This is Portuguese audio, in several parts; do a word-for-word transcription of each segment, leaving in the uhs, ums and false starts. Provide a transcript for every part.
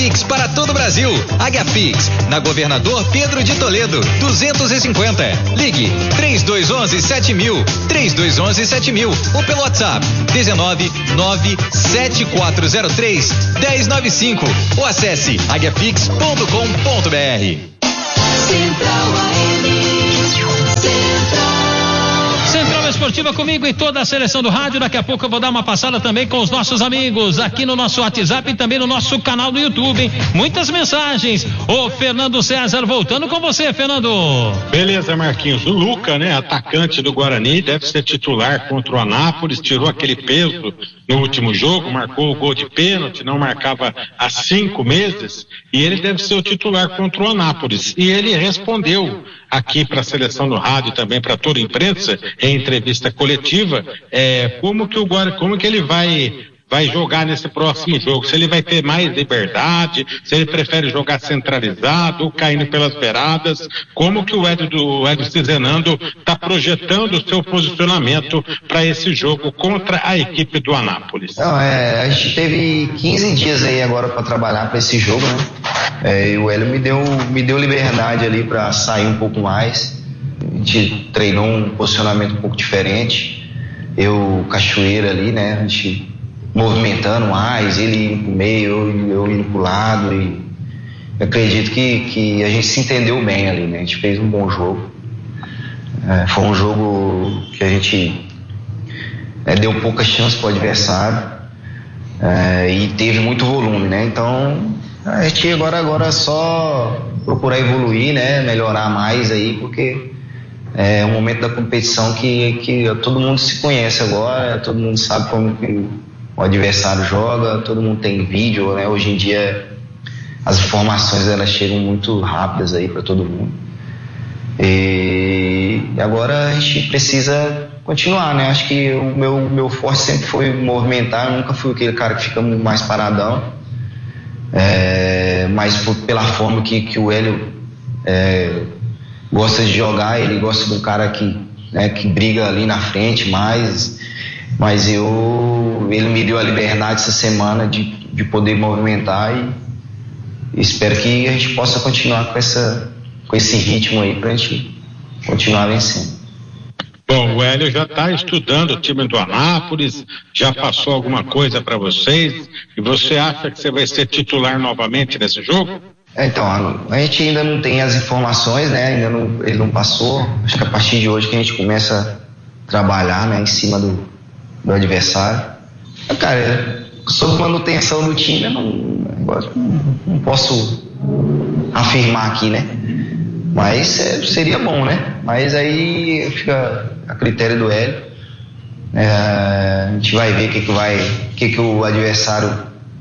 Pix para todo o Brasil. Agapix, na Governador Pedro de Toledo, duzentos e cinquenta. Ligue três dois um um sete mil, três dois um um sete mil ou pelo WhatsApp dezenove nove sete quatro zero três um zero nove cinco ou acesse agapix ponto com ponto br. Central A M, Central. Central Esportiva comigo e toda a seleção do rádio. Daqui a pouco eu vou dar uma passada também com os nossos amigos aqui no nosso WhatsApp e também no nosso canal do YouTube, hein? Muitas mensagens. O Fernando César voltando com você, Fernando. Beleza, Marquinhos. O Luca, né, atacante do Guarani, deve ser titular contra o Anápolis, tirou aquele peso no último jogo, marcou o gol de pênalti, não marcava há cinco meses, e ele deve ser o titular contra o Anápolis. E ele respondeu aqui para a seleção do rádio, também para toda a imprensa, em entrevista coletiva, é, como que o Guarani, como que ele vai vai jogar nesse próximo jogo, se ele vai ter mais liberdade, se ele prefere jogar centralizado, caindo pelas beiradas, como que o Hélio do Hélio Cizenando está projetando o seu posicionamento para esse jogo contra a equipe do Anápolis. Não, é, a gente teve quinze dias aí agora para trabalhar para esse jogo, né? É, e o Hélio me deu, me deu liberdade ali para sair um pouco mais. A gente treinou um posicionamento um pouco diferente. Eu, Cachoeira ali, né? A gente movimentando mais, ele indo pro meio, eu, eu indo pro lado, e eu acredito que, que a gente se entendeu bem ali, né? A gente fez um bom jogo. É, foi um jogo que a gente é, deu pouca chance pro adversário, é, e teve muito volume, né? Então a gente agora, agora é só procurar evoluir, né? Melhorar mais aí, porque é um momento da competição que, que todo mundo se conhece agora, todo mundo sabe como que o adversário joga, todo mundo tem vídeo, né? Hoje em dia as informações elas chegam muito rápidas aí para todo mundo. E agora a gente precisa continuar, né? Acho que o meu, meu forte sempre foi movimentar, eu nunca fui aquele cara que fica mais paradão. É, mas por, pela forma que, que o Hélio é, gosta de jogar, ele gosta de um cara que, né, que briga ali na frente mais. Mas eu, ele me deu a liberdade essa semana de, de poder movimentar e espero que a gente possa continuar com, essa, com esse ritmo aí pra gente continuar vencendo. Bom, o Hélio já está estudando o time do Anápolis, já passou alguma coisa para vocês, e você acha que você vai ser titular novamente nesse jogo? Então, a gente ainda não tem as informações, né? Ainda não, ele não passou. Acho que a partir de hoje que a gente começa a trabalhar, né, em cima do do adversário. Cara, sobre manutenção do time, eu não, não, não posso afirmar aqui, né? Mas é, seria bom, né? Mas aí fica a critério do Hélio. É, a gente vai ver o que, que, vai, que, que o adversário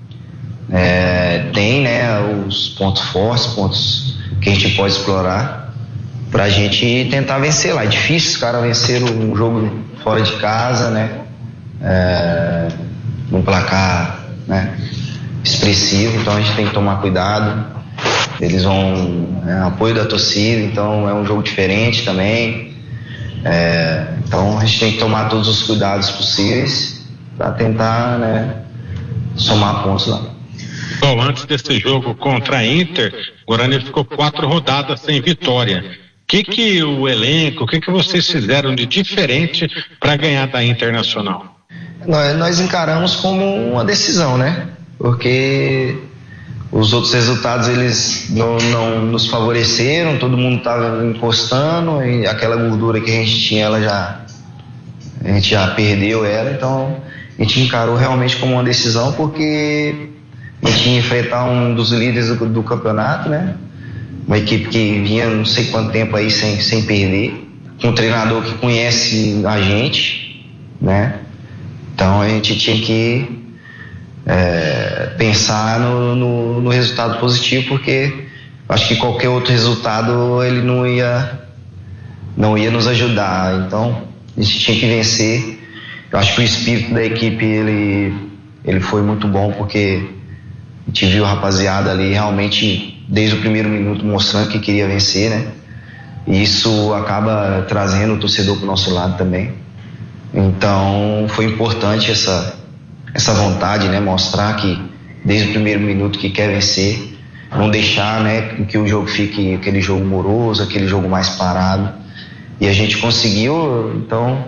é, tem, né? Os pontos fortes, pontos que a gente pode explorar pra gente tentar vencer lá. É difícil os caras vencer um jogo fora de casa, né? É, num placar, né, expressivo, então a gente tem que tomar cuidado. Eles vão, é, apoio da torcida, então é um jogo diferente também, é, então a gente tem que tomar todos os cuidados possíveis para tentar, né, somar pontos lá. Bom, antes desse jogo contra a Inter, o Guarani ficou quatro rodadas sem vitória. O que que o elenco, o que que vocês fizeram de diferente para ganhar da Internacional? Nós, nós encaramos como uma decisão, né? Porque os outros resultados eles não, não nos favoreceram, todo mundo estava encostando e aquela gordura que a gente tinha, ela já a gente já perdeu ela, então a gente encarou realmente como uma decisão, porque a gente ia enfrentar um dos líderes do, do campeonato, né? Uma equipe que vinha não sei quanto tempo aí sem, sem perder, com um treinador que conhece a gente, né? Então a gente tinha que é, pensar no, no, no resultado positivo, porque acho que qualquer outro resultado ele não ia, não ia nos ajudar. Então a gente tinha que vencer. Eu acho que o espírito da equipe ele, ele foi muito bom, porque a gente viu a rapaziada ali realmente desde o primeiro minuto mostrando que queria vencer, né? E isso acaba trazendo o torcedor para o nosso lado também. Então foi importante essa, essa vontade, né? Mostrar que, desde o primeiro minuto que quer vencer, não deixar, né, que o jogo fique aquele jogo moroso, aquele jogo mais parado. E a gente conseguiu, então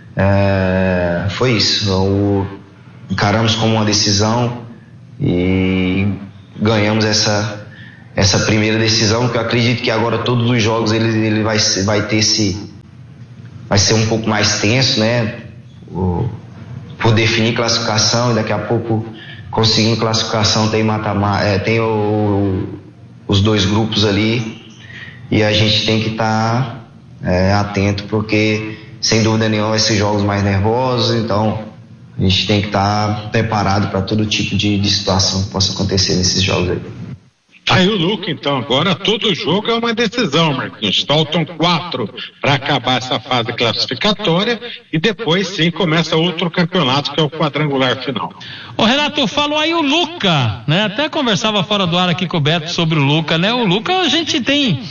é, foi isso. O, encaramos como uma decisão e ganhamos essa, essa primeira decisão, que eu acredito que agora todos os jogos ele, ele vai, vai ter esse, vai ser um pouco mais tenso, né? O, por definir classificação, e daqui a pouco conseguindo classificação tem, mata, é, tem o, os dois grupos ali, e a gente tem que estar tá, é, atento, porque sem dúvida nenhuma vai ser jogos mais nervosos, então a gente tem que estar tá preparado para todo tipo de, de situação que possa acontecer nesses jogos aí. Aí o Luca, então, agora todo jogo é uma decisão, Marquinhos. Faltam quatro para acabar essa fase classificatória e depois sim começa outro campeonato, que é o quadrangular final. Ô Renato, falou aí o Luca, né? Até conversava fora do ar aqui com o Beto sobre o Luca, né? O Luca a gente tem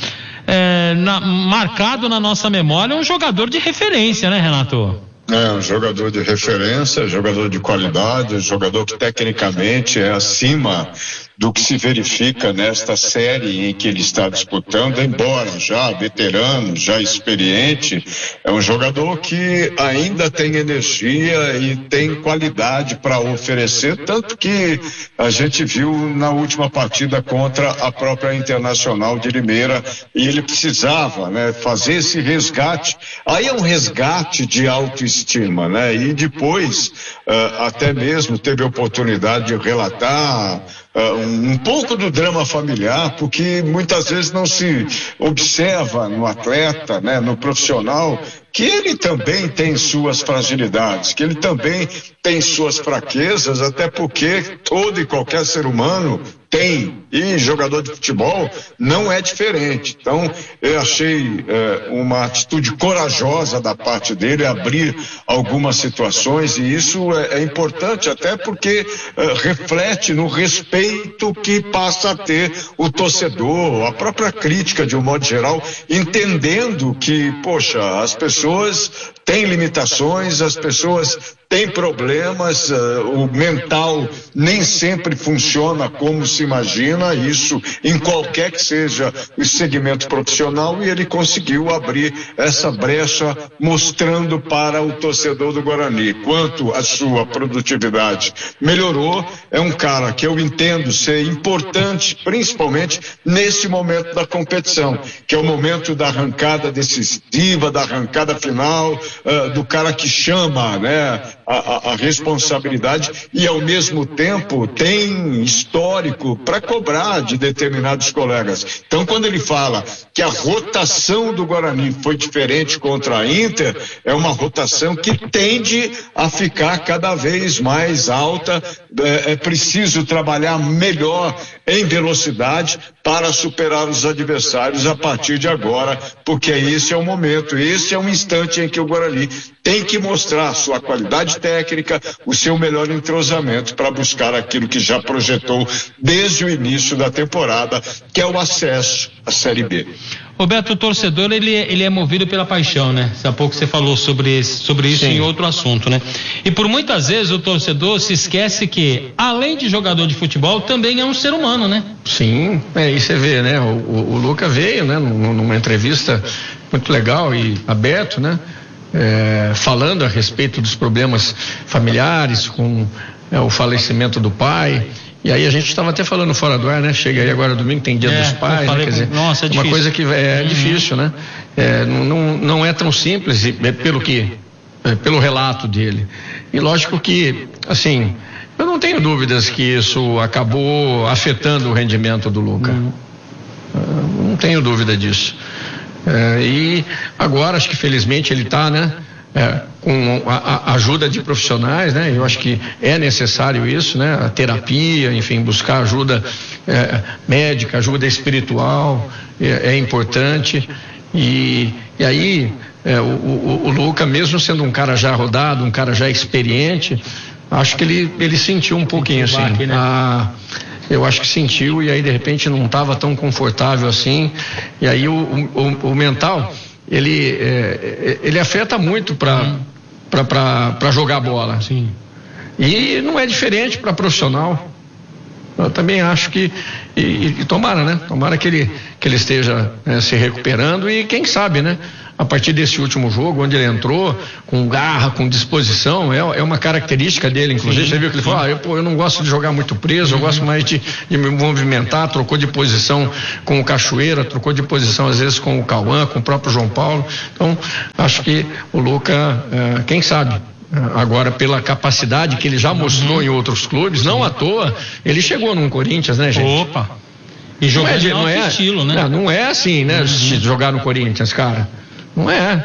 é, na, marcado na nossa memória um jogador de referência, né, Renato? É, um jogador de referência, jogador de qualidade, jogador que tecnicamente é acima do que se verifica nesta série em que ele está disputando, embora já veterano, já experiente, é um jogador que ainda tem energia e tem qualidade para oferecer, tanto que a gente viu na última partida contra a própria Internacional de Limeira, e ele precisava, né, fazer esse resgate. Aí é um resgate de autoestima, né? E depois uh, até mesmo teve a oportunidade de relatar Uh, um, um pouco do drama familiar, porque muitas vezes não se observa no atleta, né, no profissional, que ele também tem suas fragilidades, que ele também tem suas fraquezas, até porque todo e qualquer ser humano tem, e jogador de futebol não é diferente. Então eu achei é, uma atitude corajosa da parte dele, abrir algumas situações, e isso é, é importante até porque é, reflete no respeito que passa a ter o torcedor, a própria crítica de um modo geral, entendendo que, poxa, as pessoas têm limitações, as pessoas têm problemas, uh, o mental nem sempre funciona como se imagina, isso em qualquer que seja o segmento profissional, e ele conseguiu abrir essa brecha mostrando para o torcedor do Guarani quanto a sua produtividade melhorou. É um cara que eu entendo ser importante, principalmente nesse momento da competição, que é o momento da arrancada decisiva, da arrancada final, uh, do cara que chama, né, A, a, a responsabilidade, e ao mesmo tempo tem histórico para cobrar de determinados colegas. Então, quando ele fala que a rotação do Guarani foi diferente contra a Inter, é uma rotação que tende a ficar cada vez mais alta. É, é preciso trabalhar melhor em velocidade para superar os adversários a partir de agora, porque esse é o momento, esse é um instante em que o Guarani tem que mostrar sua qualidade técnica, o seu melhor entrosamento para buscar aquilo que já projetou desde o início da temporada, que é o acesso à Série B. Roberto, o torcedor, ele, ele é movido pela paixão, né? Há pouco você falou sobre, esse, sobre isso Sim. em outro assunto, né? E por muitas vezes o torcedor se esquece que, além de jogador de futebol, também é um ser humano, né? Sim, é, e você vê, né? O, o, o Luca veio, né? Numa entrevista muito legal e aberto, né? É, falando a respeito dos problemas familiares com é, o falecimento do pai. E aí a gente estava até falando fora do ar, né? Chega aí agora domingo, tem dia é, dos pais, né? Quer com... dizer, nossa, é uma difícil. Coisa que é uhum. difícil, né? É, não, não é tão simples, é pelo que, é, pelo relato dele. E lógico que, assim, eu não tenho dúvidas que isso acabou afetando o rendimento do Luca. Uhum. Não tenho dúvida disso. É, e agora acho que felizmente ele está, né? É, com a, a ajuda de profissionais, né? Eu acho que é necessário isso, né? A terapia, enfim, buscar ajuda é, médica, ajuda espiritual é, é importante. E, e aí é, o, o, o Luca, mesmo sendo um cara já rodado, um cara já experiente, acho que ele, ele sentiu um pouquinho assim. Aqui, né? a, Eu acho que sentiu, e aí de repente não estava tão confortável assim, e aí o, o, o mental, ele, é, ele afeta muito para para jogar bola. Sim. E não é diferente para profissional. Eu também acho que, e, e tomara, né? Tomara que ele, que ele esteja né, se recuperando e quem sabe, né? A partir desse último jogo, onde ele entrou com garra, com disposição, é, é uma característica dele, inclusive. Sim, você viu que ele falou, ah, eu, pô, eu não gosto de jogar muito preso, eu gosto mais de, de me movimentar, trocou de posição com o Cachoeira, trocou de posição às vezes com o Cauã, com o próprio João Paulo. Então, acho que o Luca, é, quem sabe, agora pela capacidade que ele já mostrou em outros clubes, não à toa, ele chegou num Corinthians, né, gente? Opa! E jogar não é, de não é, estilo, né? Não, não é assim, né, uhum. jogar no Corinthians, cara. Não é.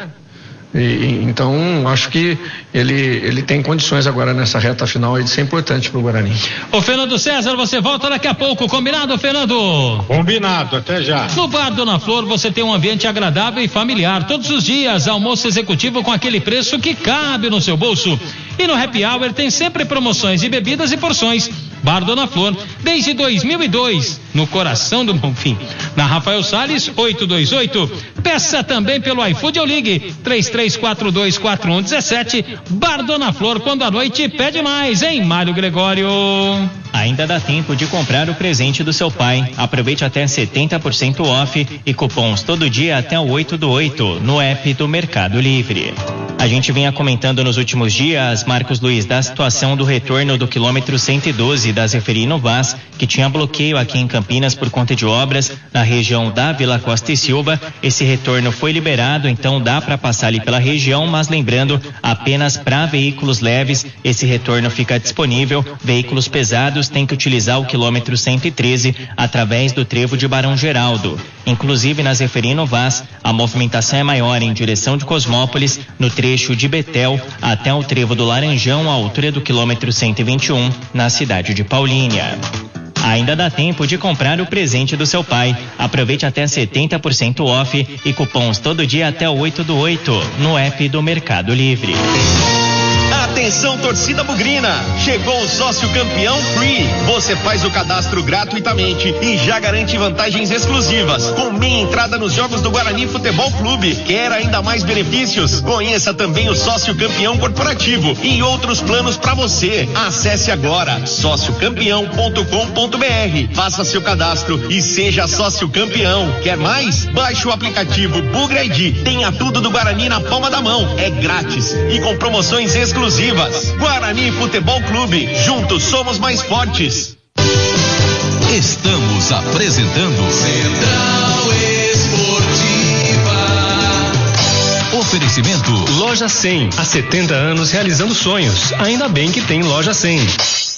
E, então, acho que ele, ele tem condições agora nessa reta final de ser importante para o Guarani. Ô Fernando César, você volta daqui a pouco, combinado, Fernando? Combinado, até já. No Bar Dona Flor você tem um ambiente agradável e familiar. Todos os dias, almoço executivo com aquele preço que cabe no seu bolso. E no Happy Hour tem sempre promoções de bebidas e porções. Bar Dona Flor, desde dois mil e dois, no coração do Bonfim. Na Rafael Salles, oitocentos e vinte e oito. Peça também pelo iFood ou ligue três três quatro dois quatro um um sete. Bar Dona Flor, quando a noite pede mais, hein, Mário Gregório? Ainda dá tempo de comprar o presente do seu pai. Aproveite até setenta por cento off e cupons todo dia até o oito do oito no app do Mercado Livre. A gente vinha comentando nos últimos dias, Marcos Luiz, da situação do retorno do quilômetro cento e doze da Zeferino Vaz, que tinha bloqueio aqui em Campinas por conta de obras na região da Vila Costa e Silva. Esse retorno foi liberado, então dá para passar ali pela região, mas lembrando, apenas para veículos leves esse retorno fica disponível. Veículos pesados têm que utilizar o quilômetro cento e treze através do trevo de Barão Geraldo. Inclusive na Zeferino Vaz, a movimentação é maior em direção de Cosmópolis, no trecho de Betel até o trevo do Laranjão, à altura do quilômetro cento e vinte e um, na cidade de Paulínia. Ainda dá tempo de comprar o presente do seu pai. Aproveite até setenta por cento off e cupons todo dia até o oito do oito no app do Mercado Livre. Atenção, torcida bugrina! Chegou o sócio campeão Free. Você faz o cadastro gratuitamente e já garante vantagens exclusivas, com meia entrada nos jogos do Guarani Futebol Clube. Quer ainda mais benefícios? Conheça também o sócio campeão corporativo e outros planos para você. Acesse agora sócio campeão ponto com ponto br. Faça seu cadastro e seja sócio campeão. Quer mais? Baixe o aplicativo Bugra I D. Tenha tudo do Guarani na palma da mão. É grátis e com promoções exclusivas. Guarani Futebol Clube, juntos somos mais fortes. Estamos apresentando Central Esportiva. Oferecimento Loja cem, há setenta anos realizando sonhos. Ainda bem que tem Loja cem.